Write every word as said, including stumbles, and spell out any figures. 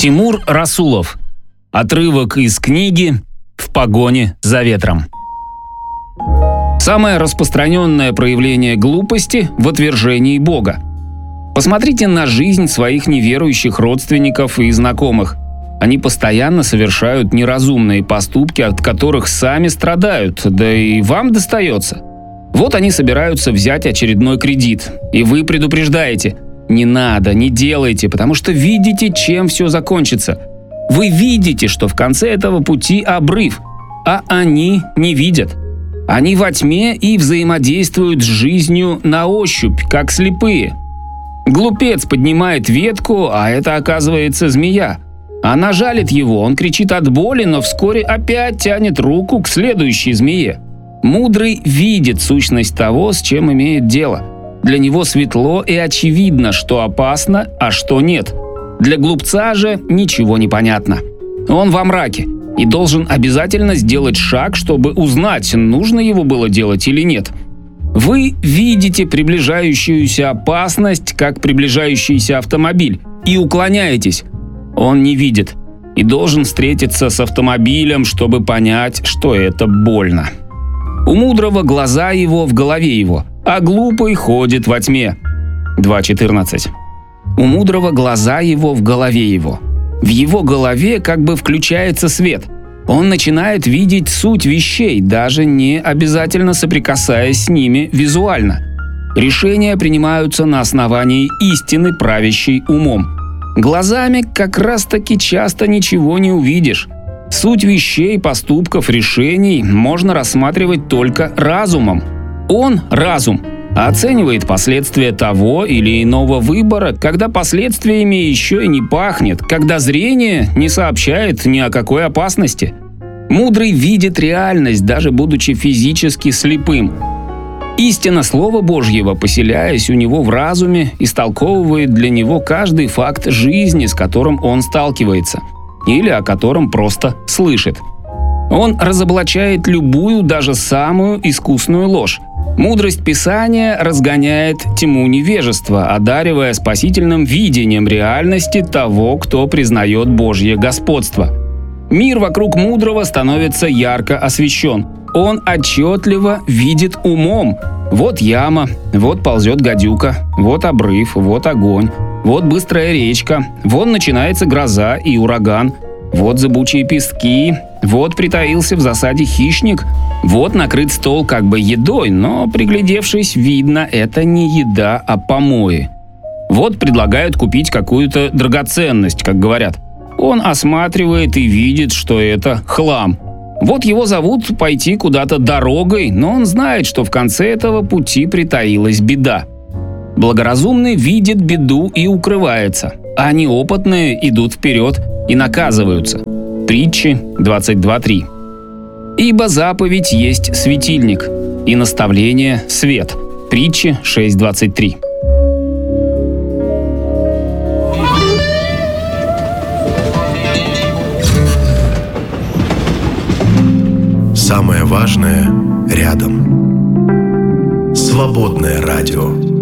Тимур Расулов. Отрывок из книги «В погоне за ветром». Самое распространенное проявление глупости в отвержении Бога. Посмотрите на жизнь своих неверующих родственников и знакомых. Они постоянно совершают неразумные поступки, от которых сами страдают, да и вам достается. Вот они собираются взять очередной кредит, и вы предупреждаете: не надо, не делайте, потому что видите, чем все закончится. Вы видите, что в конце этого пути обрыв, а они не видят. Они во тьме и взаимодействуют с жизнью на ощупь, как слепые. Глупец поднимает ветку, а это оказывается змея. Она жалит его, он кричит от боли, но вскоре опять тянет руку к следующей змее. Мудрый видит сущность того, с чем имеет дело. Для него светло и очевидно, что опасно, а что нет. Для глупца же ничего не понятно. Он во мраке и должен обязательно сделать шаг, чтобы узнать, нужно его было делать или нет. Вы видите приближающуюся опасность, как приближающийся автомобиль, и уклоняетесь. Он не видит и должен встретиться с автомобилем, чтобы понять, что это больно. У мудрого глаза его в голове его, а глупый ходит во тьме. два четырнадцать. У мудрого глаза его в голове его. В его голове как бы включается свет. Он начинает видеть суть вещей, даже не обязательно соприкасаясь с ними визуально. Решения принимаются на основании истины, правящей умом. Глазами как раз-таки часто ничего не увидишь. Суть вещей, поступков, решений можно рассматривать только разумом. Он, разум, оценивает последствия того или иного выбора, когда последствиями еще и не пахнет, когда зрение не сообщает ни о какой опасности. Мудрый видит реальность, даже будучи физически слепым. Истина Слова Божьего, поселяясь у него в разуме, истолковывает для него каждый факт жизни, с которым он сталкивается, или о котором просто слышит. Он разоблачает любую, даже самую искусную ложь. Мудрость Писания разгоняет тьму невежества, одаривая спасительным видением реальности того, кто признает Божье господство. Мир вокруг мудрого становится ярко освещен. Он отчетливо видит умом. Вот яма, вот ползет гадюка, вот обрыв, вот огонь, вот быстрая речка, вон начинается гроза и ураган, вот зыбучие пески, вот притаился в засаде хищник, вот накрыт стол как бы едой, но, приглядевшись, видно, это не еда, а помои. Вот предлагают купить какую-то драгоценность, как говорят. Он осматривает и видит, что это хлам. Вот его зовут пойти куда-то дорогой, но он знает, что в конце этого пути притаилась беда. Благоразумный видит беду и укрывается, а неопытные идут вперед и наказываются. Притчи двадцать два три. Ибо заповедь есть светильник, и наставление – свет. Притчи шесть двадцать три. Самое важное рядом. Свободное радио.